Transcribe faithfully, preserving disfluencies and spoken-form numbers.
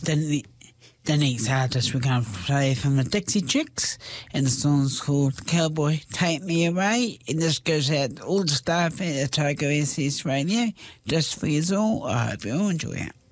Den- the next artist we're going to play from the Dixie Chicks, and the song's called Cowboy Take Me Away, and this goes out to all the staff at Otago S S Radio, just for you all. I hope you all enjoy it.